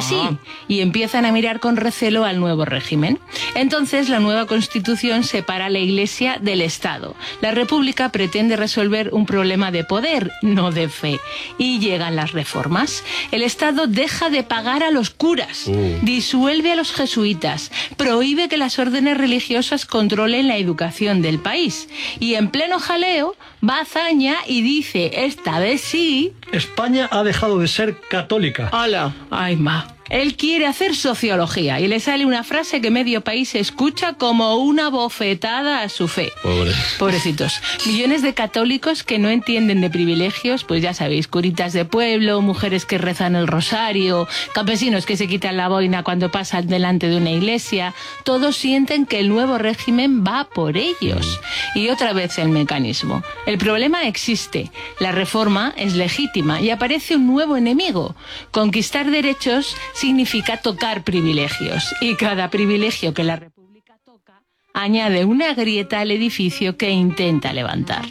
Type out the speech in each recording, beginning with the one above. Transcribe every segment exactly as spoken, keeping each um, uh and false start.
Sí, y empiezan a mirar con recelo al nuevo régimen. Entonces, la nueva Constitución separa a la Iglesia del Estado. La República pretende resolver un problema de poder, no de fe. Y llegan las reformas. El Estado deja de pagar a los curas, uh. disuelve a los jesuitas, prohíbe que las órdenes religiosas controlen la educación del país. Y en pleno jaleo, va Azaña y dice, esta vez sí... España ha dejado de ser católica. ¡Hala! ¡Ay, ma! Él quiere hacer sociología y le sale una frase que medio país escucha como una bofetada a su fe. Pobre. Pobrecitos. Millones de católicos que no entienden de privilegios, pues ya sabéis, curitas de pueblo, mujeres que rezan el rosario, campesinos que se quitan la boina cuando pasan delante de una iglesia. Todos sienten que el nuevo régimen va por ellos. Y otra vez el mecanismo. El problema existe. La reforma es legítima y aparece un nuevo enemigo. Conquistar derechos significa tocar privilegios, y cada privilegio que la República toca añade una grieta al edificio que intenta levantar.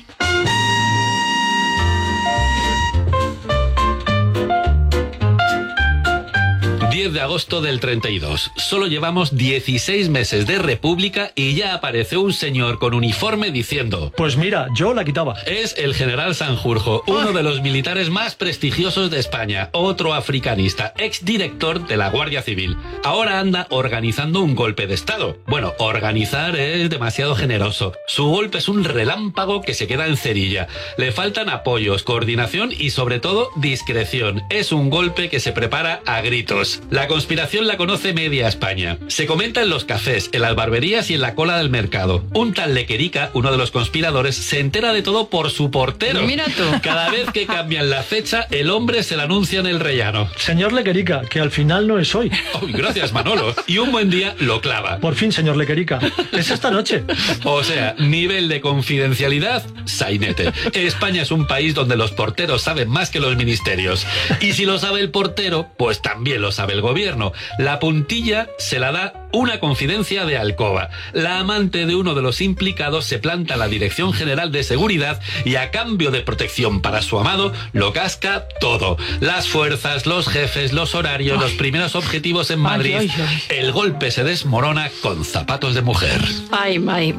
diez de agosto del treinta y dos. Solo llevamos dieciséis meses de república y ya aparece un señor con uniforme diciendo... Pues mira, yo la quitaba. Es el general Sanjurjo, uno de los militares más prestigiosos de España, otro africanista, exdirector de la Guardia Civil. Ahora anda organizando un golpe de Estado. Bueno, organizar es demasiado generoso. Su golpe es un relámpago que se queda en cerilla. Le faltan apoyos, coordinación y sobre todo discreción. Es un golpe que se prepara a gritos. La conspiración la conoce media España. Se comenta en los cafés, en las barberías y en la cola del mercado. Un tal Lequerica, uno de los conspiradores, se entera de todo por su portero. Mira tú. Cada vez que cambian la fecha, el hombre se la anuncia en el rellano. Señor Lequerica, que al final no es hoy. Oh, gracias, Manolo. Y un buen día lo clava. Por fin, señor Lequerica. Es esta noche. O sea, nivel de confidencialidad, sainete. España es un país donde los porteros saben más que los ministerios. Y si lo sabe el portero, pues también lo sabe el gobierno. La puntilla se la da una confidencia de alcoba. La amante de uno de los implicados se planta a la Dirección General de Seguridad y a cambio de protección para su amado lo casca todo. Las fuerzas, los jefes, los horarios, ay, los primeros objetivos en Madrid. Ay, ay, ay. El golpe se desmorona con zapatos de mujer. Ay, ay.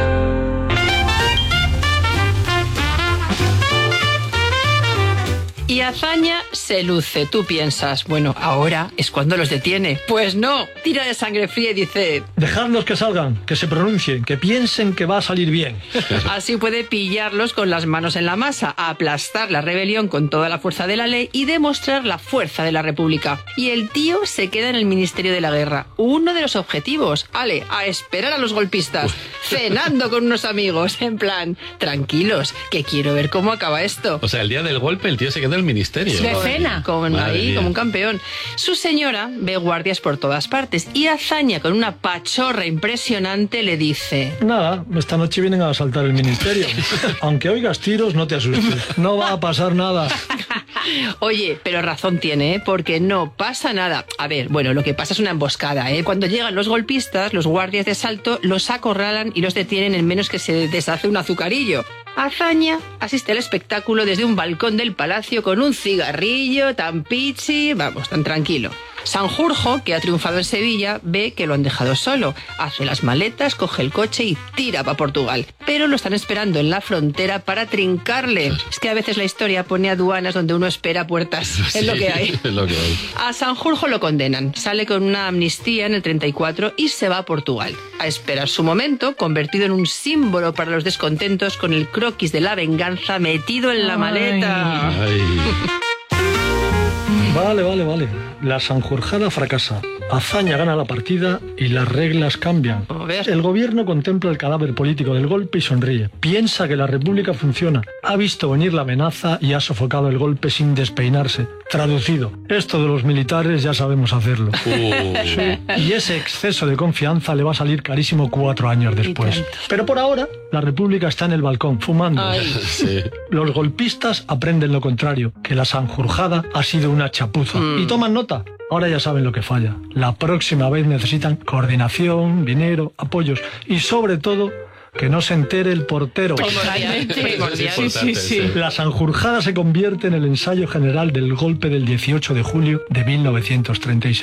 Y Azaña se luce. Tú piensas, bueno, ahora es cuando los detiene. Pues no, tira de sangre fría y dice... Dejadlos que salgan, que se pronuncien, que piensen que va a salir bien. Así puede pillarlos con las manos en la masa, aplastar la rebelión con toda la fuerza de la ley y demostrar la fuerza de la República. Y el tío se queda en el Ministerio de la Guerra. Uno de los objetivos, ale, a esperar a los golpistas, cenando con unos amigos, en plan, tranquilos, que quiero ver cómo acaba esto. O sea, el día del golpe el tío se queda el ministerio. De cena, como, ahí, como un campeón. Su señora ve guardias por todas partes y Azaña, con una pachorra impresionante, le dice... Nada, esta noche vienen a asaltar el ministerio. Aunque oigas tiros, no te asustes. No va a pasar nada. Oye, pero razón tiene, ¿eh? Porque no pasa nada. A ver, bueno, lo que pasa es una emboscada, ¿eh? Cuando llegan los golpistas, los guardias de asalto los acorralan y los detienen en menos que se deshace un azucarillo. Azaña asiste al espectáculo desde un balcón del palacio con un cigarrillo, tan pichi, vamos, tan tranquilo. Sanjurjo, que ha triunfado en Sevilla, ve que lo han dejado solo. Hace las maletas, coge el coche y tira para Portugal. Pero lo están esperando en la frontera para trincarle. Es que a veces la historia pone aduanas donde uno espera puertas. Sí, es lo que hay. Es lo que hay. A Sanjurjo lo condenan. Sale con una amnistía en el treinta y cuatro y se va a Portugal. A esperar su momento, convertido en un símbolo para los descontentos con el croquis de la venganza metido en la Ay. maleta. Ay. Vale, vale, vale. La sanjurjada fracasa. Azaña gana la partida y las reglas cambian. El gobierno contempla el cadáver político del golpe y sonríe. Piensa que la república funciona. Ha visto venir la amenaza y ha sofocado el golpe sin despeinarse. Traducido, esto de los militares ya sabemos hacerlo. Uh. Sí. Y ese exceso de confianza le va a salir carísimo cuatro años después. Pero por ahora, la república está en el balcón, fumando. Sí. Los golpistas aprenden lo contrario, que la sanjurjada ha sido una chapuza. Mm. Y toman nota. Ahora ya saben lo que falla. La próxima vez necesitan coordinación, dinero, apoyos y sobre todo que no se entere el portero. Sí, sí, sí. La sanjurjada se convierte en el ensayo general del golpe del dieciocho de julio de mil novecientos treinta y seis.